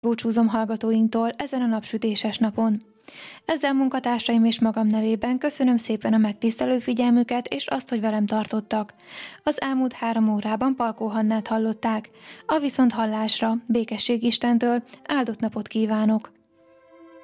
Búcsúzom hallgatóinktól ezen a napsütéses napon. Ezzel munkatársaim és magam nevében köszönöm szépen a megtisztelő figyelmüket és azt, hogy velem tartottak. Az elmúlt 3 órában Palkó Hannát hallották. A viszonthallásra, békesség Istentől, áldott napot kívánok!